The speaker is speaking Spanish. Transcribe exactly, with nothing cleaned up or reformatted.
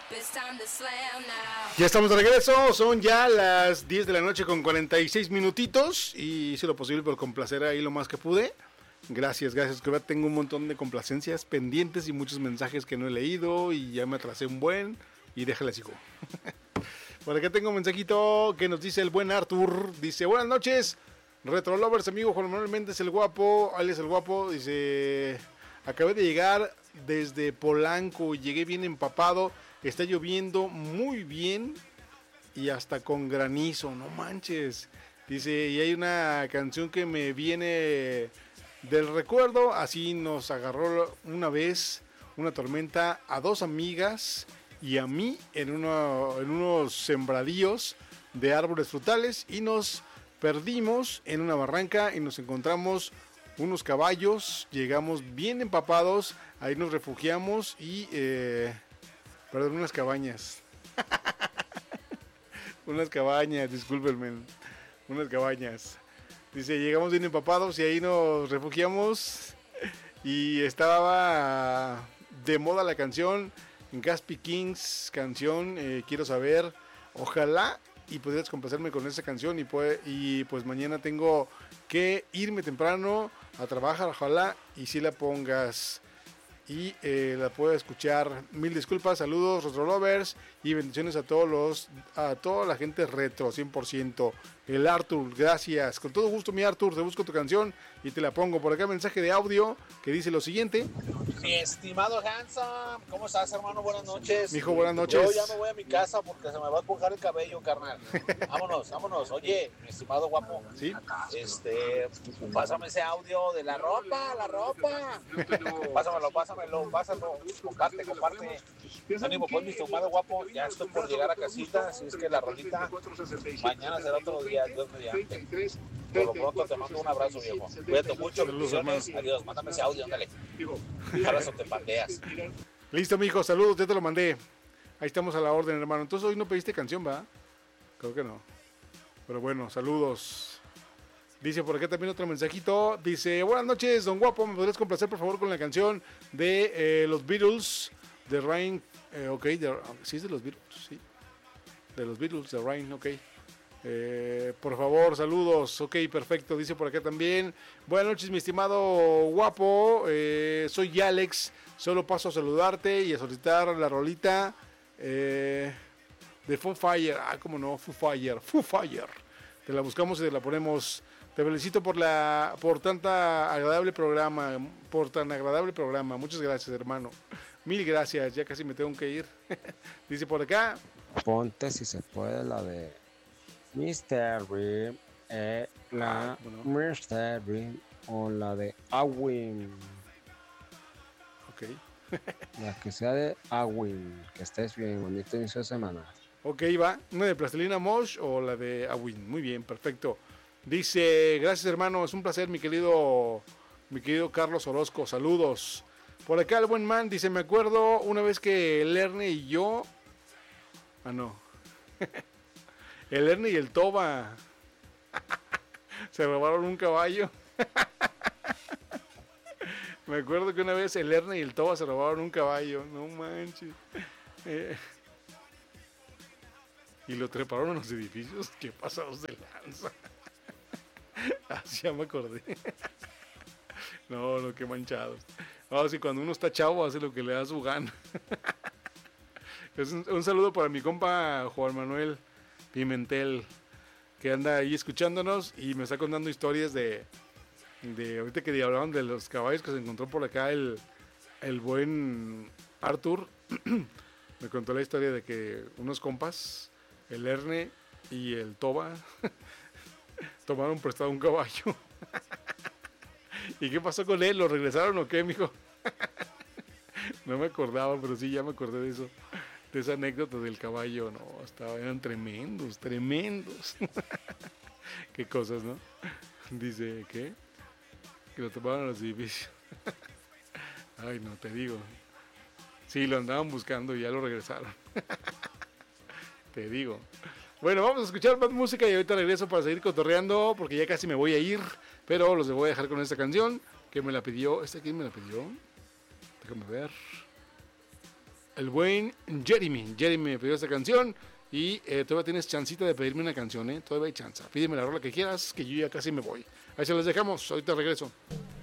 Ya estamos de regreso, son ya las diez de la noche con cuarenta y seis minutitos y hice lo posible por complacer ahí lo más que pude. Gracias, gracias, que tengo un montón de complacencias pendientes y muchos mensajes que no he leído y ya me atrasé un buen y déjala sigo. Por acá tengo un mensajito que nos dice el buen Arthur, dice buenas noches, Retro Lovers, amigo Juan Manuel Méndez el guapo, alias el guapo, dice acabé de llegar desde Polanco, llegué bien empapado. Está lloviendo muy bien y hasta con granizo, no manches. Dice, y hay una canción que me viene del recuerdo, así nos agarró una vez una tormenta a dos amigas y a mí en, uno, en unos sembradíos de árboles frutales y nos perdimos en una barranca y nos encontramos unos caballos, llegamos bien empapados, ahí nos refugiamos y... Eh, Perdón, unas cabañas. unas cabañas, discúlpenme. Unas cabañas. Dice, llegamos bien empapados y ahí nos refugiamos. Y estaba de moda la canción Gatsby Kings, canción, eh, quiero saber. Ojalá y pudieras complacerme con esa canción. Y pues, y pues mañana tengo que irme temprano a trabajar. Ojalá y si la pongas. Y eh, la puedo escuchar. Mil disculpas, saludos Retro Lovers y bendiciones a todos los, a toda la gente retro, cien por ciento. El Arthur, gracias. Con todo gusto mi Arthur, te busco tu canción y te la pongo. Por acá mensaje de audio que dice lo siguiente. Mi estimado Hanson, ¿cómo estás, hermano? Buenas noches. Mijo, buenas noches. Yo ya me voy a mi casa porque se me va a esponjar el cabello, carnal. Vámonos, vámonos. Oye, mi estimado guapo. Sí. Este, pásame ese audio de la ropa, la ropa. Pásamelo, pásamelo, pásalo. Comparte, comparte. Ánimo, pues, mi estimado guapo. Ya estoy por llegar a casita, así es que la rolita mañana será otro día, Dios mediante. Por lo pronto te mando un abrazo, viejo. Cuídate mucho, bendiciones. Adiós, mándame ese audio, ándale. Abrazo, te pandeas. Listo, mijo, saludos, ya te lo mandé. Ahí estamos a la orden, hermano. Entonces hoy no pediste canción, ¿va? Creo que no. Pero bueno, saludos. Dice por acá también otro mensajito. Dice, buenas noches, don guapo. ¿Me podrías complacer, por favor, con la canción de eh, los Beatles? De Rain. Eh, ok, de, sí es de los Beatles, sí. De los Beatles, de Rain, ok. Eh, por favor, saludos. Ok, perfecto. Dice por acá también. Buenas noches, mi estimado guapo. Eh, soy Alex. Solo paso a saludarte y a solicitar la rolita eh, de Foo Fire. Ah, cómo no, Foo Fire. Foo Fire. Te la buscamos y te la ponemos. Te felicito por la por tanta agradable programa. Por tan agradable programa. Muchas gracias, hermano. Mil gracias. Ya casi me tengo que ir. Dice por acá. Ponte si se puede la de Mystery, eh, la ah, bueno. Mystery o la de Awin. Ok. La que sea de Awin. Que estés bien, bonito inicio de semana. Ok, va. ¿Una de Plastilina Mosh o la de Awin? Muy bien, perfecto. Dice, gracias hermano, es un placer mi querido, mi querido Carlos Orozco. Saludos. Por acá el buen man dice, me acuerdo una vez que el Erne y yo... Ah, no. El Erne y el Toba se robaron un caballo. Me acuerdo que una vez el Erne y el Toba se robaron un caballo. No manches. Eh, y lo treparon en los edificios. Qué pasados de lanza. Así ya me acordé. No, no, qué manchados. No, si cuando uno está chavo hace lo que le da su gana. Es un, un saludo para mi compa Juan Manuel Pimentel, que anda ahí escuchándonos y me está contando historias de, de ahorita que hablaban de los caballos que se encontró por acá el, el buen Arthur. Me contó la historia de que unos compas, el Erne y el Toba, tomaron prestado un caballo. ¿Y qué pasó con él? ¿Lo regresaron o qué, mijo? No me acordaba, pero sí, ya me acordé de eso. De esa anécdota del caballo, no, estaban, eran tremendos, tremendos. Qué cosas, ¿no? Dice, ¿qué? Que lo tomaron a los edificios. Ay, no, te digo. Sí, lo andaban buscando y ya lo regresaron. Te digo. Bueno, vamos a escuchar más música y ahorita regreso para seguir cotorreando porque ya casi me voy a ir. Pero los voy a dejar con esta canción que me la pidió. ¿Este quién me la pidió? Déjame ver. el buen Jeremy. Jeremy me pidió esta canción y eh, todavía tienes chancita de pedirme una canción, ¿eh? Todavía hay chance. Pídeme la rola que quieras, que yo ya casi me voy. Ahí se los dejamos, ahorita regreso.